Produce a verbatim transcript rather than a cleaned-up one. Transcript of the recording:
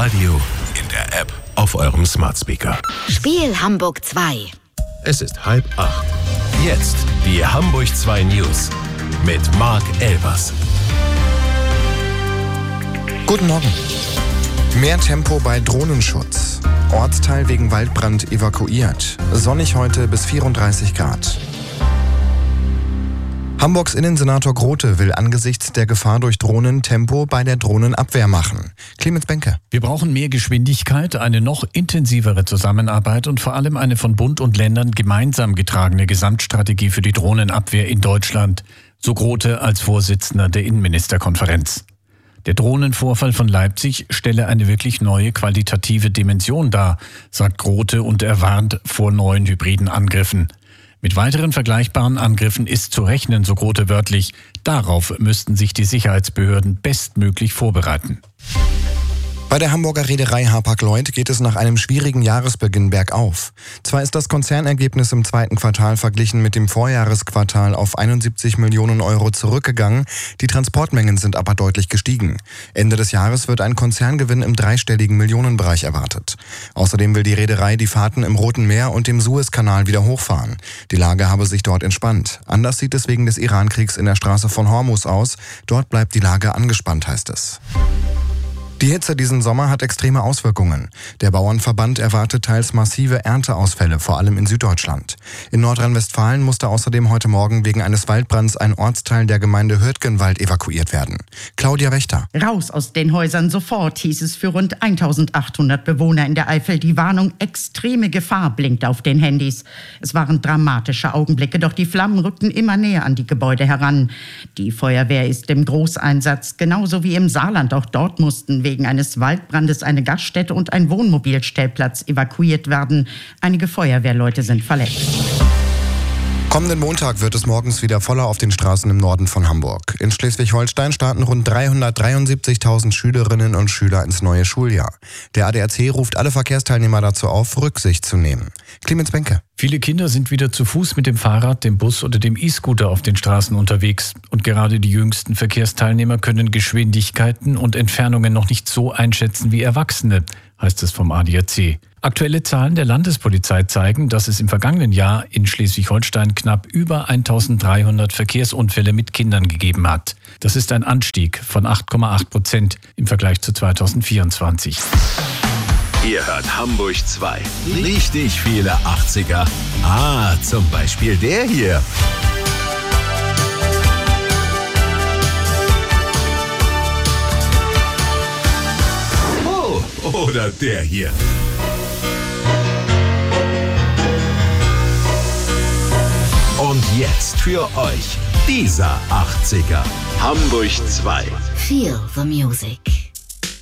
Radio, in der App, auf eurem Smart Speaker. Spiel Hamburg zwei. Es ist halb acht. Jetzt die Hamburg zwei News mit Marc Elbers. Guten Morgen. Mehr Tempo bei Drohnenschutz. Ortsteil wegen Waldbrand evakuiert. Sonnig heute bis vierunddreißig Grad. Hamburgs Innensenator Grote will angesichts der Gefahr durch Drohnen Tempo bei der Drohnenabwehr machen. Clemens Benke. Wir brauchen mehr Geschwindigkeit, eine noch intensivere Zusammenarbeit und vor allem eine von Bund und Ländern gemeinsam getragene Gesamtstrategie für die Drohnenabwehr in Deutschland, so Grote als Vorsitzender der Innenministerkonferenz. Der Drohnenvorfall von Leipzig stelle eine wirklich neue qualitative Dimension dar, sagt Grote, und er warnt vor neuen hybriden Angriffen. Mit weiteren vergleichbaren Angriffen ist zu rechnen, so Grote wörtlich. Darauf müssten sich die Sicherheitsbehörden bestmöglich vorbereiten. Bei der Hamburger Reederei Hapag-Lloyd geht es nach einem schwierigen Jahresbeginn bergauf. Zwar ist das Konzernergebnis im zweiten Quartal verglichen mit dem Vorjahresquartal auf einundsiebzig Millionen Euro zurückgegangen, die Transportmengen sind aber deutlich gestiegen. Ende des Jahres wird ein Konzerngewinn im dreistelligen Millionenbereich erwartet. Außerdem will die Reederei die Fahrten im Roten Meer und dem Suezkanal wieder hochfahren. Die Lage habe sich dort entspannt. Anders sieht es wegen des Irankriegs in der Straße von Hormuz aus. Dort bleibt die Lage angespannt, heißt es. Die Hitze diesen Sommer hat extreme Auswirkungen. Der Bauernverband erwartet teils massive Ernteausfälle, vor allem in Süddeutschland. In Nordrhein-Westfalen musste außerdem heute Morgen wegen eines Waldbrands ein Ortsteil der Gemeinde Hürtgenwald evakuiert werden. Claudia Wächter. Raus aus den Häusern sofort, hieß es für rund eintausendachthundert Bewohner in der Eifel. Die Warnung extreme Gefahr blinkt auf den Handys. Es waren dramatische Augenblicke, doch die Flammen rückten immer näher an die Gebäude heran. Die Feuerwehr ist im Großeinsatz, genauso wie im Saarland. Auch dort mussten wegen eines Waldbrandes eine Gaststätte und ein Wohnmobilstellplatz evakuiert werden. Einige Feuerwehrleute sind verletzt. Kommenden Montag wird es morgens wieder voller auf den Straßen im Norden von Hamburg. In Schleswig-Holstein starten rund dreihundertdreiundsiebzigtausend Schülerinnen und Schüler ins neue Schuljahr. Der A D A C ruft alle Verkehrsteilnehmer dazu auf, Rücksicht zu nehmen. Clemens Benke. Viele Kinder sind wieder zu Fuß mit dem Fahrrad, dem Bus oder dem E-Scooter auf den Straßen unterwegs. Und gerade die jüngsten Verkehrsteilnehmer können Geschwindigkeiten und Entfernungen noch nicht so einschätzen wie Erwachsene, heißt es vom A D A C. Aktuelle Zahlen der Landespolizei zeigen, dass es im vergangenen Jahr in Schleswig-Holstein knapp über eintausenddreihundert Verkehrsunfälle mit Kindern gegeben hat. Das ist ein Anstieg von acht Komma acht Prozent im Vergleich zu zweitausendvierundzwanzig. Ihr hört Hamburg zwei. Richtig viele achtziger. Ah, zum Beispiel der hier. Oh, oder der hier. Und jetzt für euch dieser achtziger. Hamburg zwei. Feel the music.